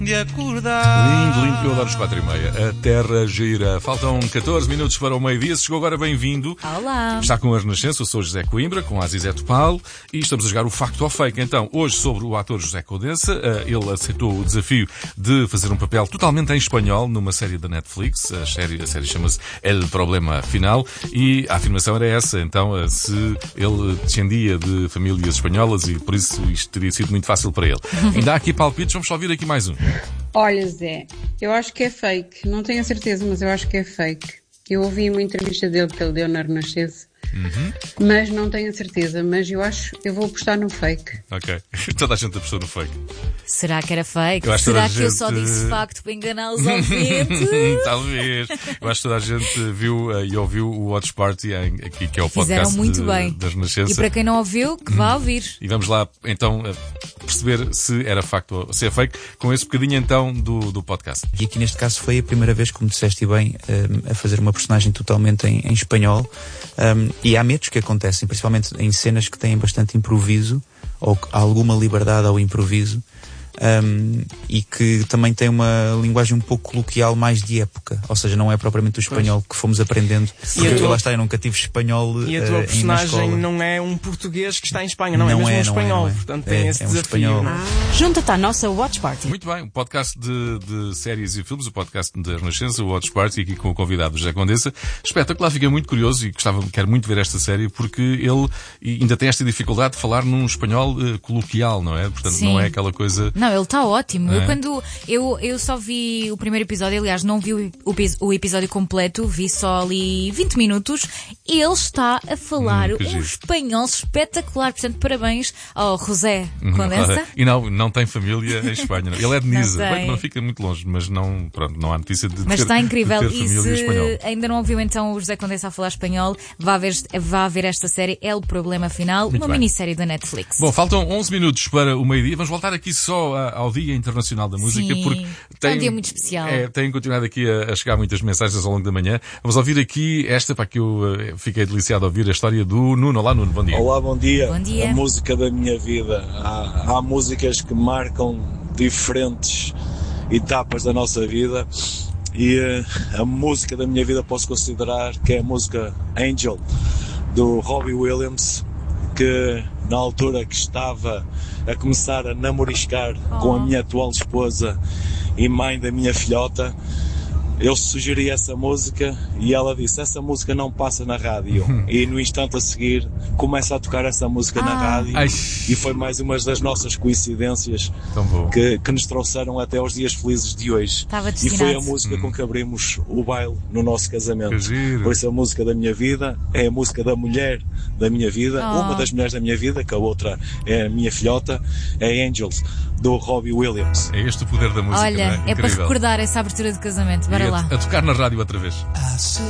De acordar. Lindo, lindo, eu adoro os 4h30. A terra gira. Faltam 14 minutos para o meio-dia. Se chegou agora, bem-vindo. Olá. Está com a Renascença, eu sou José Coimbra, com a Azizete Paulo, e estamos a jogar o Facto ou Fake. Então, hoje sobre o ator José Condensa, ele aceitou o desafio de fazer um papel totalmente em espanhol numa série da Netflix. A série chama-se El Problema Final, e a afirmação era essa. Então, se ele descendia de famílias espanholas e por isso isto teria sido muito fácil para ele. Ainda há aqui palpites, vamos só ouvir aqui mais um. Olha, Zé, eu acho que é fake. Não tenho a certeza, mas eu acho que é fake. Eu ouvi uma entrevista dele que ele deu na Renascença. Mas não tenho a certeza. Mas eu vou apostar no fake. Ok. Toda a gente apostou no fake. Será que era fake? Será Será que gente... eu só disse facto para enganar os ouvintes? Talvez. Eu acho que toda a gente viu e ouviu o Watch Party aqui, que é o Fizeram podcast muito bem. das Renascença. E para quem não ouviu, que vá ouvir. E vamos lá, então, perceber se era facto ou se é fake, com esse bocadinho, então, do podcast. E aqui, neste caso, foi a primeira vez, como disseste bem, a fazer uma personagem totalmente em espanhol. E há medos que acontecem, principalmente em cenas que têm bastante improviso, ou alguma liberdade ao improviso. E que também tem uma linguagem um pouco coloquial, mais de época, ou seja, não é propriamente o espanhol que fomos aprendendo. Lá está, eu nunca tive espanhol. E a tua personagem não é um português que está em Espanha, não é mesmo um espanhol, portanto tem esse desafio. Junta-te à nossa Watch Party. Muito bem, um podcast de séries e filmes, o podcast da Renascença, o Watch Party, aqui com o convidado José Condensa. Espetacular, fiquei muito curioso e quero muito ver esta série, porque ele ainda tem esta dificuldade de falar num espanhol coloquial, não é? Portanto, Sim. Não é aquela coisa... Não, ele está ótimo. É. Eu só vi o primeiro episódio, aliás, não vi o episódio completo, vi só ali 20 minutos. Ele está a falar um espanhol espetacular. Portanto, parabéns ao José Condensa. E não tem família em Espanha. Ele é de Niza. Não Bem, não fica muito longe, mas não há notícia de Mas ter, está incrível. de ter E família se espanhola. ainda não ouviu então o José Condensa a falar espanhol, vá ver esta série El Problema Final, uma bem. minissérie da Netflix. Bom, faltam 11 minutos para o meio-dia. Vamos voltar aqui só ao Dia Internacional da Música, Sim, porque é um dia muito especial. Têm continuado aqui a chegar muitas mensagens ao longo da manhã. Vamos ouvir aqui esta, para que eu fiquei deliciado a ouvir a história do Nuno. Olá, Nuno, bom dia. Olá, bom dia. Bom dia. A música da minha vida. Há músicas que marcam diferentes etapas da nossa vida, e a música da minha vida posso considerar que é a música Angel, do Robbie Williams, que na altura que estava a começar a namoriscar com a minha atual esposa e mãe da minha filhota, eu sugeri essa música e ela disse: essa música não passa na rádio. E no instante a seguir começa a tocar essa música na rádio. Ai. E foi mais uma das nossas coincidências Tão bom. que nos trouxeram até aos dias felizes de hoje. Estava E destinado. foi a música com que abrimos o baile no nosso casamento. Que giro. Por isso a música da minha vida é a música da mulher da minha vida, uma das mulheres da minha vida, que a outra é a minha filhota, é Angels, do Robbie Williams. É este o poder da música, Olha, não é? é para Incrível. recordar essa abertura de casamento. Bora lá. A tocar na rádio outra vez.